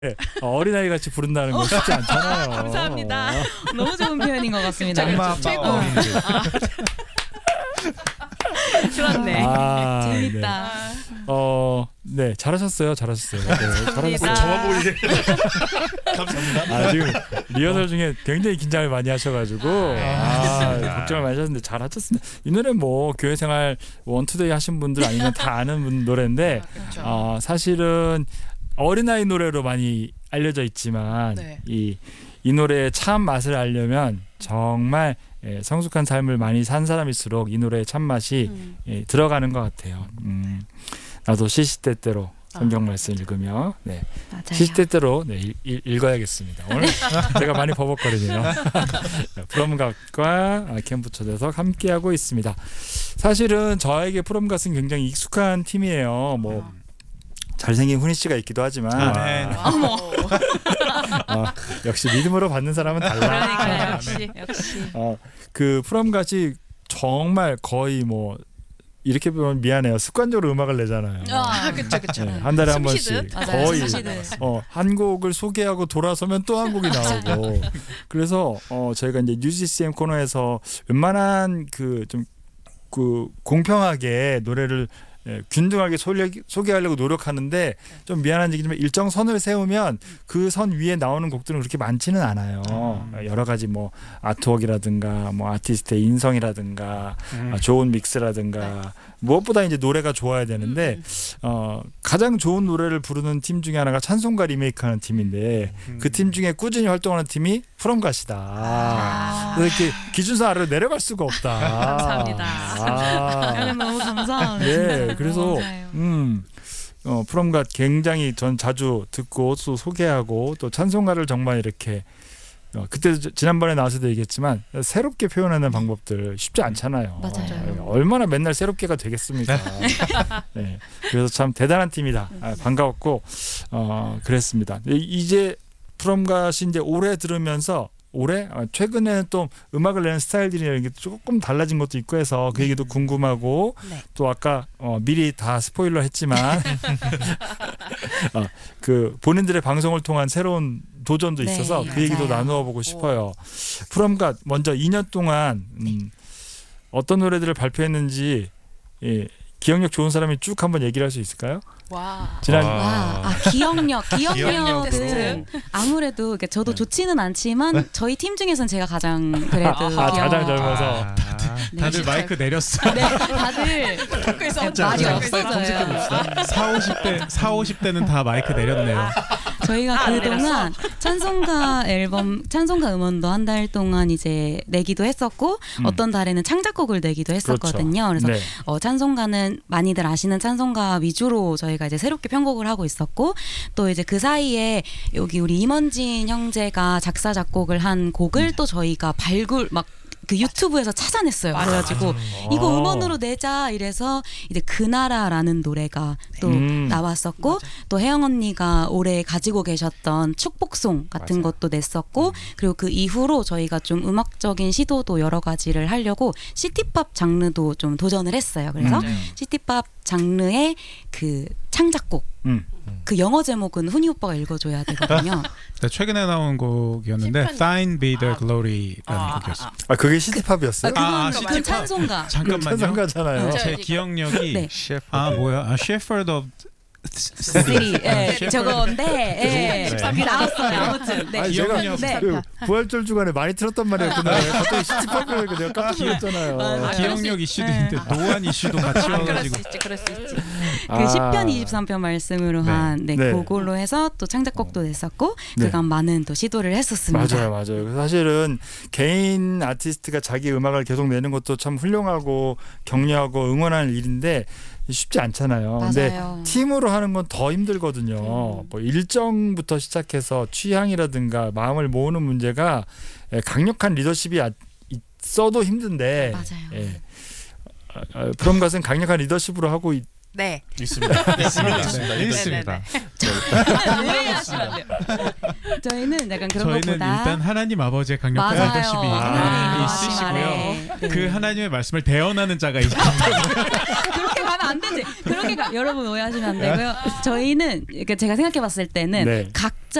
어린아이 같이 부른다는 거 쉽지 않잖아요. 감사합니다. 너무 좋은 표현인 것 같습니다. 엄마 최고. 아빠 어린이들. 좋았네. 재밌다. 네, 잘하셨어요. 네, 잘하셨어요. 저만 보고 이제 감사합니다. 지금 리허설 중에 굉장히 긴장을 많이 하셔가지고 걱정을 많이 하셨는데 잘하셨습니다. 이 노래 뭐 교회 생활 원투데이 하신 분들 아니면 다 아는 노래인데 그렇죠. 사실은 어린아이 노래로 많이 알려져 있지만 이 노래의 참 맛을 알려면 정말 성숙한 삶을 많이 산 사람일수록 이 노래의 참맛이 들어가는 것 같아요. 나도 시시때때로 성경 말씀 읽으며 시시때때로 읽어야겠습니다. 오늘 제가 많이 버벅거리네요. 프롬갓과 캠프 초대석 함께하고 있습니다. 사실은 저에게 프롬갓은 굉장히 익숙한 팀이에요. 뭐 잘생긴 훈이 씨가 있기도 하지만 역시 믿음으로 받는 사람은 달라. 그러니까 역시. 그 프롬갓이 정말 거의 뭐 이렇게 보면 미안해요. 습관적으로 음악을 내잖아요. 그쵸. 네, 한 달에 한 번씩 거의 한 곡을 소개하고 돌아서면 또 한 곡이 나오고. 그래서 저희가 이제 뉴지CM 코너에서 웬만한 그 좀 그 공평하게 노래를 균등하게 소개하려고 노력하는데 좀 미안한 얘기지만 일정 선을 세우면 그 선 위에 나오는 곡들은 그렇게 많지는 않아요. 여러 가지 뭐 아트웍이라든가 뭐 아티스트의 인성이라든가 좋은 믹스라든가 무엇보다 이제 노래가 좋아야 되는데 가장 좋은 노래를 부르는 팀 중에 하나가 찬송가 리메이크하는 팀인데 그 팀 중에 꾸준히 활동하는 팀이 프롬갓이다. 그래서 이렇게 기준선 아래로 내려갈 수가 없다. 감사합니다. 너무 감사합니다. 네, 그래서 프롬갓 굉장히 전 자주 듣고 또 소개하고 또 찬송가를 정말 이렇게 그때 지난번에 나와서도 얘기했지만 새롭게 표현하는 방법들 쉽지 않잖아요. 맞아요. 얼마나 맨날 새롭게가 되겠습니까? 네, 그래서 참 대단한 팀이다. 반가웠고 그랬습니다. 이제 프롬갓이 이제 올해 들으면서 최근에는 또 음악을 내는 스타일들이 조금 달라진 것도 있고 해서 그 얘기도 궁금하고 또 아까 미리 다 스포일러 했지만 그 본인들의 방송을 통한 새로운 도전도 있어서 그 얘기도 나누어 보고 싶어요. 프롬갓 먼저 2년 동안 어떤 노래들을 발표했는지 기억력 좋은 사람이 쭉 한번 얘기를 할 수 있을까요? 기억력은 아무래도 저도 좋지는 않지만 저희 팀 중에서는 제가 가장 그래도 가장 젊어서 다들 마이크 내렸어. 네, 다들 말이 없어져요. 40-50대는 다 마이크 내렸네요. 저희가 그동안 찬송가 음원도 한 달 동안 이제 내기도 했었고 어떤 달에는 창작곡을 내기도 했었거든요. 그래서 찬송가는 많이들 아시는 찬송가 위주로 저희가 이제 새롭게 편곡을 하고 있었고 또 이제 그 사이에 여기 우리 임원진 형제가 작사 작곡을 한 곡을 또 저희가 그 유튜브에서 찾아냈어요. 그래가지고 이거 음원으로 내자 이래서 이제 그 나라라는 노래가 또 나왔었고 또 혜영 언니가 올해 가지고 계셨던 축복송 같은 것도 냈었고 그리고 그 이후로 저희가 좀 음악적인 시도도 여러 가지를 하려고 시티팝 장르도 좀 도전을 했어요. 그래서 시티팝 장르의 그 창작곡 그 영어 제목은 훈이 오빠가 읽어줘야 되거든요. 최근에 나온 곡이었는데 Thine Be The Glory라는 곡이었어요. 그게 시티팝이었어요? 그건 찬송가. 잠깐만요. 찬송가잖아요. 제 기억력이 Shepherd of City. 저건데 나왔어요. 아무튼 기억력 부활절 주간에 많이 틀었단 말이에요. 그날 갑자기 시티팝을 내가 깜짝 놀랐잖아요. 기억력 이슈도 있는데 노안 이슈도 같이 와가지고 그럴 수 있지. 그 10편 23편 말씀으로 한 그걸로 해서 또 창작곡도 냈었고 그간 많은 또 시도를 했었습니다. 맞아요. 사실은 개인 아티스트가 자기 음악을 계속 내는 것도 참 훌륭하고 격려하고 응원하는 일인데 쉽지 않잖아요. 근데 팀으로 하는 건 더 힘들거든요. 뭐 일정부터 시작해서 취향이라든가 마음을 모으는 문제가 강력한 리더십이 있어도 힘든데 프롬갓은 강력한 리더십으로 하고 있습니다. 저희는 약간 그런 것보다 일단 하나님 아버지의 강력한 리더십이 있으시고요. 그 하나님의 말씀을 대언하는 자가 있기 때문에 그렇게 가면 안 되지. 그렇게 여러분 오해하시면 안 되고요. 저희는 제가 생각해봤을 때는 네. 각자